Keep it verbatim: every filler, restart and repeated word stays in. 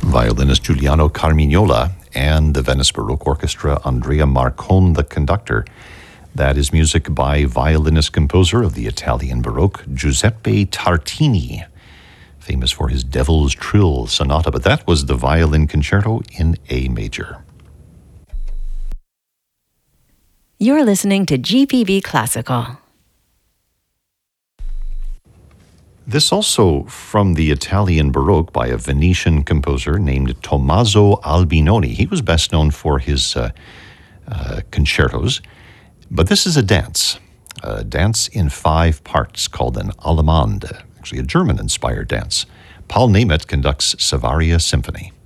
violinist Giuliano Carmignola, and the Venice Baroque Orchestra, Andrea Marcon, the conductor. That is music by violinist-composer of the Italian Baroque, Giuseppe Tartini, famous for his Devil's Trill Sonata, but that was the violin concerto in A major. You're listening to G P B Classical. This also from the Italian Baroque by a Venetian composer named Tommaso Albinoni. He was best known for his uh, uh, concertos, but this is a dance, a dance in five parts called an Allemande, actually a German-inspired dance. Paul Nemeth conducts Savaria Symphony.